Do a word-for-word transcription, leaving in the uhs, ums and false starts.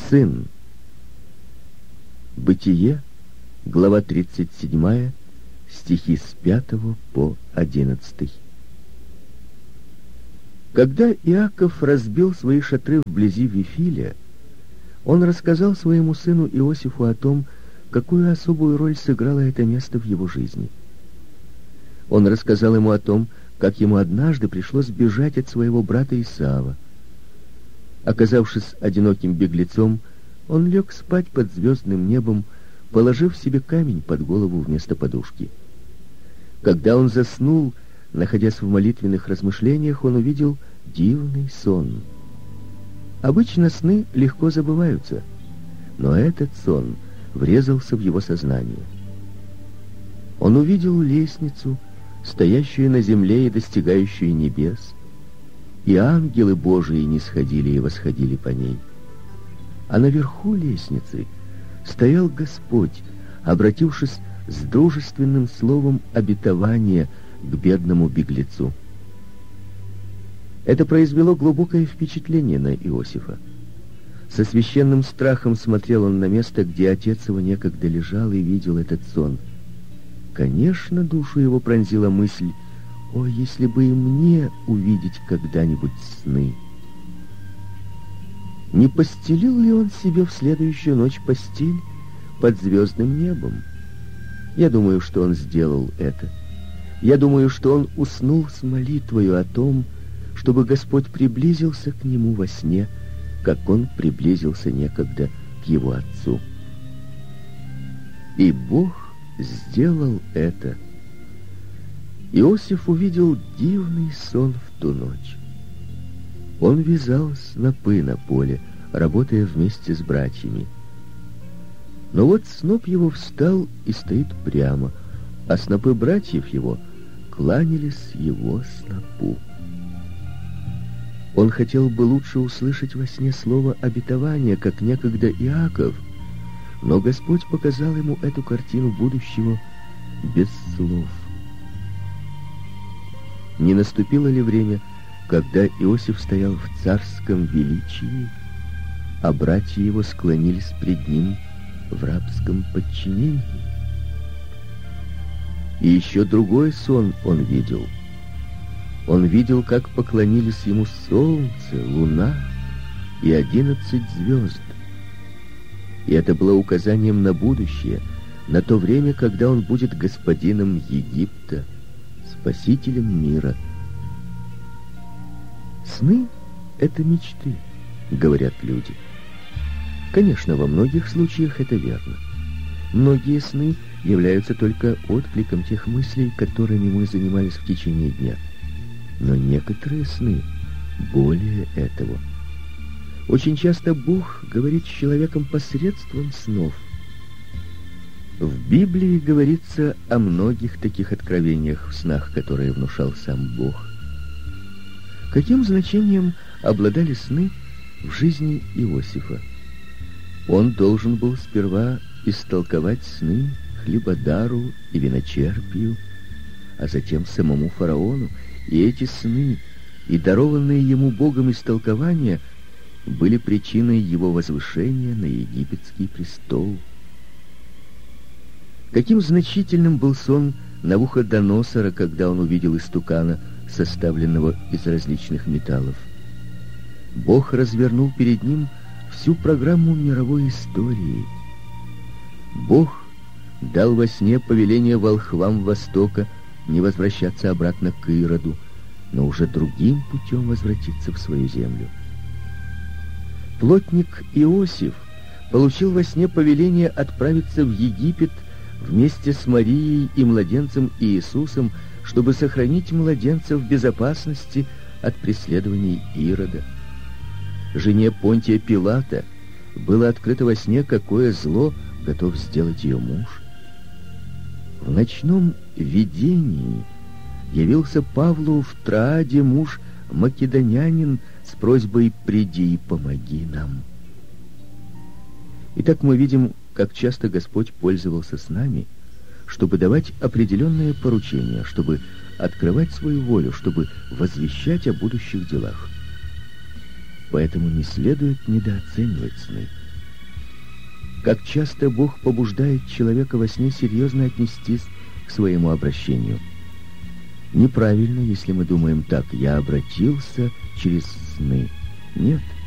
Сын. Бытие, глава тридцать седьмая, стихи с пятого по одиннадцатый. Когда Иаков разбил свои шатры вблизи Вифиля, он рассказал своему сыну Иосифу о том, какую особую роль сыграло это место в его жизни. Он рассказал ему о том, как ему однажды пришлось бежать от своего брата Исава. Оказавшись одиноким беглецом, он лег спать под звездным небом, положив себе камень под голову вместо подушки. Когда он заснул, находясь в молитвенных размышлениях, он увидел дивный сон. Обычно сны легко забываются, но этот сон врезался в его сознание. Он увидел лестницу, стоящую на земле и достигающую небес, и ангелы Божии нисходили и восходили по ней. А наверху лестницы стоял Господь, обратившись с дружественным словом обетования к бедному беглецу. Это произвело глубокое впечатление на Иосифа. Со священным страхом смотрел он на место, где отец его некогда лежал и видел этот сон. Конечно, душу его пронзила мысль: «О, если бы и мне увидеть когда-нибудь сны!» Не постелил ли он себе в следующую ночь постель под звездным небом? Я думаю, что он сделал это. Я думаю, что он уснул с молитвою о том, чтобы Господь приблизился к нему во сне, как он приблизился некогда к его отцу. И Бог сделал это. Иосиф увидел дивный сон в ту ночь. Он вязал снопы на поле, работая вместе с братьями. Но вот сноп его встал и стоит прямо, а снопы братьев его кланялись его снопу. Он хотел бы лучше услышать во сне слово обетования, как некогда Иаков, но Господь показал ему эту картину будущего без слов. Не наступило ли время, когда Иосиф стоял в царском величии, а братья его склонились пред ним в рабском подчинении? И еще другой сон он видел. Он видел, как поклонились ему солнце, луна и одиннадцать звезд. И это было указанием на будущее, на то время, когда он будет господином Египта, спасителем мира. Сны — это мечты, говорят люди. Конечно, во многих случаях это верно. Многие сны являются только откликом тех мыслей, которыми мы занимались в течение дня. Но некоторые сны более этого. Очень часто Бог говорит с человеком посредством снов. В Библии говорится о многих таких откровениях в снах, которые внушал сам Бог. Каким значением обладали сны в жизни Иосифа? Он должен был сперва истолковать сны хлебодару и виночерпию, а затем самому фараону, и эти сны, и дарованные ему Богом истолкования, были причиной его возвышения на египетский престол. Каким значительным был сон Навуходоносора, когда он увидел истукана, составленного из различных металлов. Бог развернул перед ним всю программу мировой истории. Бог дал во сне повеление волхвам Востока не возвращаться обратно к Ироду, но уже другим путем возвратиться в свою землю. Плотник Иосиф получил во сне повеление отправиться в Египет вместе с Марией и младенцем Иисусом, чтобы сохранить младенца в безопасности от преследований Ирода. Жене Понтия Пилата было открыто во сне, какое зло готов сделать ее муж. В ночном видении явился Павлу в Трааде муж македонянин с просьбой: «Приди и помоги нам». Итак, мы видим, как часто Господь пользовался с нами, чтобы давать определенные поручения, чтобы открывать свою волю, чтобы возвещать о будущих делах. Поэтому не следует недооценивать сны. Как часто Бог побуждает человека во сне серьезно отнестись к своему обращению. Неправильно, если мы думаем так: «Я обратился через сны». Нет.